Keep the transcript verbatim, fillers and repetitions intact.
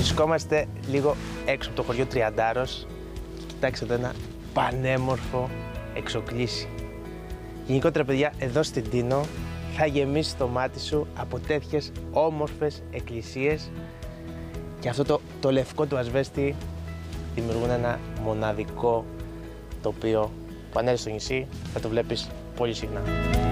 Βρισκόμαστε λίγο έξω από το χωριό Τριαντάρος και κοιτάξτε εδώ ένα πανέμορφο εξοκλήσι. Γενικότερα, παιδιά, εδώ στην Τίνο θα γεμίσει το μάτι σου από τέτοιες όμορφες εκκλησίες και αυτό το, το λευκό του ασβέστη δημιουργούν ένα μοναδικό τοπίο που αν έρθεις στο νησί θα το βλέπεις πολύ συχνά.